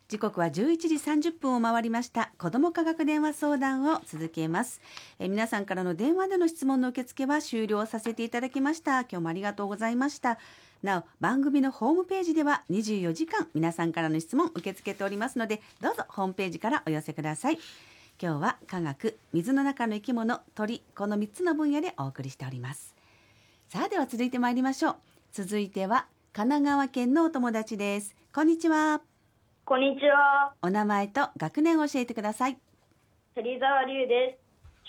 時刻は11時30分を回りました。子ども科学電話相談を続けます。皆さんからの電話での質問の受付は終了させていただきました。今日もありがとうございました。なお番組のホームページでは24時間皆さんからの質問受け付けておりますので、どうぞホームページからお寄せください。今日は科学、水の中の生き物、鳥、この3つの分野でお送りしております。さあでは続いてまいりましょう。続いては神奈川県のお友達です。こんにちは。 こんにちは。 お名前と学年を教えてください。 芹沢龍です。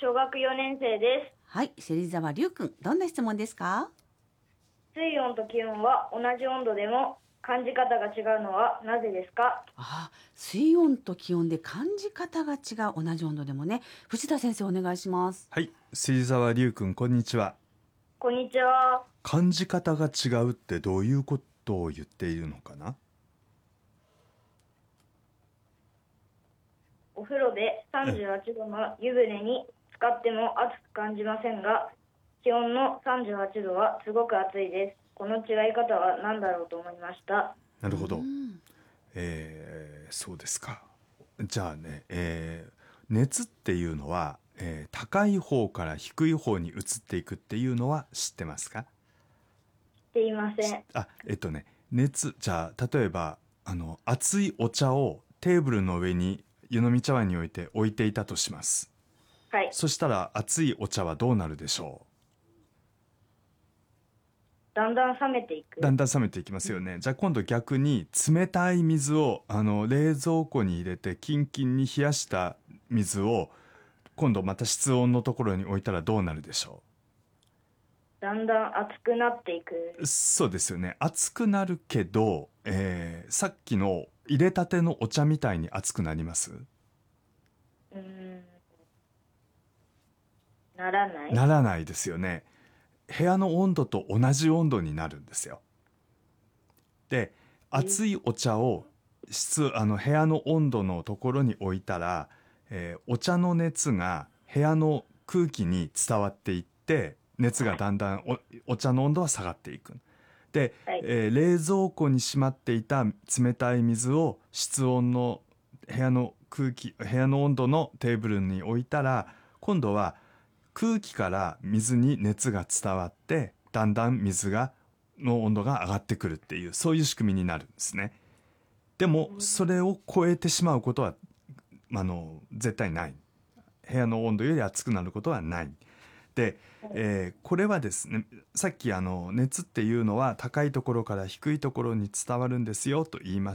小学4年生です。 はい、芹沢龍君、どんな質問ですか？ 水温と気温は同じ温度でも感じ方が違うのはなぜですか？ 水温と気温で感じ方が違う、同じ温度でもね。藤田先生お願いします。 はい、芹沢龍君、こんにちは。 こんにちは。 感じ方が違うってどういうことを言っているのかな？ お風呂で38度の湯船に浸かっても暑く感じませんが、気温の38度はすごく暑いです。この違い方は何だろうと思いました。 なるほど。そうですか。じゃあね、熱っていうのは、高い方から低い方に移っていくっていうのは知ってますか？ 知っていません。 熱、じゃあ例えば熱いお茶をテーブルの上に湯飲み茶碗に置いていたとします。 はい。 そしたら熱いお茶はどうなるでしょだんだん冷めていく。 だんだん冷めていきますよね。じゃあ今度逆に冷たい水を冷蔵庫に入れてキンキンに冷やした水を今度また室温のところに置いたらどうなるでしょだんだん熱くなっていく。 う？そうですよね。熱くなるけど、さっきの入れたてのお茶みたいに熱くなります？ ならない。 ならないですよね。部屋の温度と同じ温度になるんですよ。で、熱いお茶を部屋の温度のところに置いたら、お茶の熱が部屋の空気に伝わっていって熱がだんだん お茶の温度は下がっていく。で、冷蔵庫にしまっていた冷たい水を室温の部屋の温度のテーブルに置いたら、今度は空気から水に熱が伝わってだんだんの温度が上がってくるっていう、そういう仕組みになるんですね。でもそれを超えてしまうことは絶対ない。部屋の温度より熱くなることはない。で、これはですね、さっき熱っていうのは高いところから低いところに伝わるんですよと言いま